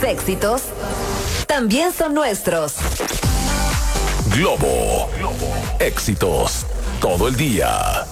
tus éxitos también son nuestros. Globo. Éxitos todo el día.